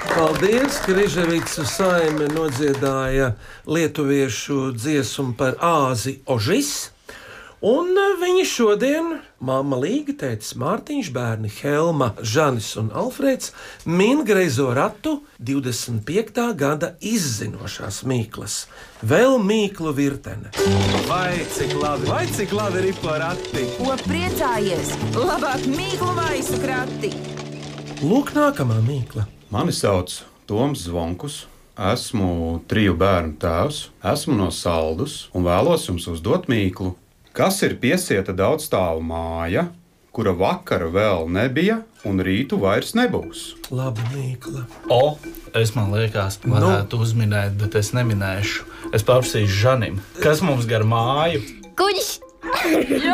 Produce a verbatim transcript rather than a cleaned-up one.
Paldies! Križevicu saime nodziedāja lietuviešu dziesmu par āzi Ožis. Un viņi šodien, mamma Līga, tētis Mārtiņš, bērni Helma, Žanis un Alfrēds, min greizo ratu divdesmit piektā gada izzinošās mīklas. Vēl mīklu virtene. Vai cik labi, vai cik labi ir porati? Ko priecājies? Labāk mīklu maisu krati! Lūk, nākamā mīkla. Mani sauc Toms Zvonkus. Esmu triju bērnu tēvs, esmu no Saldus un vēlos jums uzdot mīklu. Kas ir piesieta daudzstāvu māja, kura vakara vēl nebija un rītu vairs nebūs? Laba mīkla. O, es man liekas, varētu nu. uzminēt, bet es neminēšu. Es paprasīšu Žanim, kas mums gar māju? Kuģis!